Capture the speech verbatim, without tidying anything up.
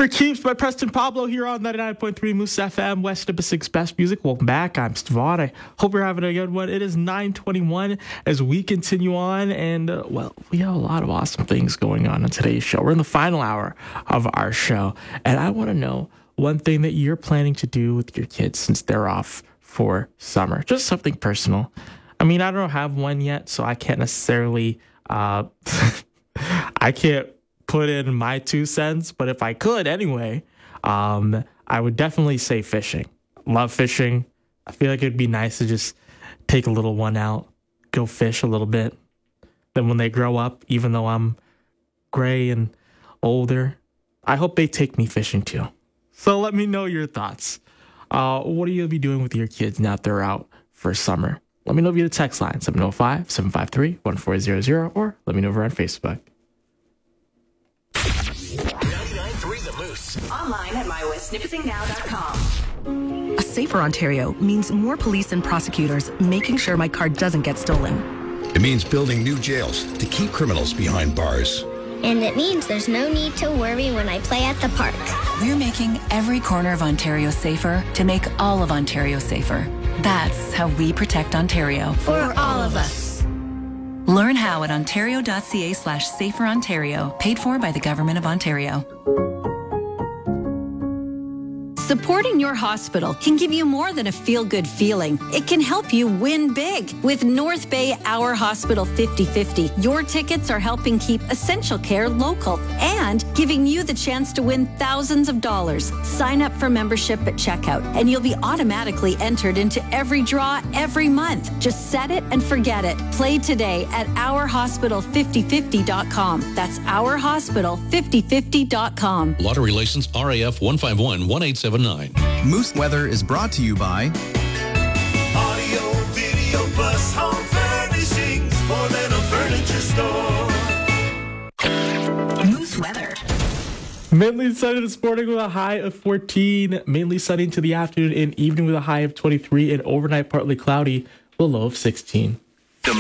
For Keeps by Preston Pablo here on ninety-nine point three Moose F M, West Pacific's best music. Welcome back. I'm Stavon. I hope you're having a good one. It is nine twenty-one as we continue on. And, uh, well, we have a lot of awesome things going on in today's show. We're in the final hour of our show. And I want to know one thing that you're planning to do with your kids since they're off for summer. Just something personal. I mean, I don't have one yet, so I can't necessarily... Uh, I can't put in my two cents, but if I could anyway, um, I would definitely say fishing. Love fishing. I feel like it'd be nice to just take a little one out, go fish a little bit. Then when they grow up, even though I'm gray and older, I hope they take me fishing too. So let me know your thoughts. Uh, what are you going to be doing with your kids now that they're out for summer? Let me know via the text line, seven oh five, seven five three, one four zero zero, or let me know over on Facebook. ninety-nine point three The Moose. Online at my west nipissing now dot com. A safer Ontario means more police and prosecutors making sure my car doesn't get stolen. It means building new jails to keep criminals behind bars. And it means there's no need to worry when I play at the park. We're making every corner of Ontario safer to make all of Ontario safer. That's how we protect Ontario. For all of us. Learn how at ontario.ca slash safer Ontario, paid for by the Government of Ontario. Supporting your hospital can give you more than a feel-good feeling. It can help you win big. With North Bay Our Hospital fifty fifty, your tickets are helping keep essential care local and giving you the chance to win thousands of dollars. Sign up for membership at checkout and you'll be automatically entered into every draw every month. Just set it and forget it. Play today at our hospital fifty fifty dot com. That's our hospital fifty fifty dot com. Lottery license R A F one five one one eight seven nine. Moose Weather is brought to you by Audio, video, plus home furnishings. More than a furniture store. Moose weather. Mainly sunny this morning with a high of fourteen. Mainly sunny into the afternoon and evening with a high of twenty-three. And overnight partly cloudy with a low of sixteen.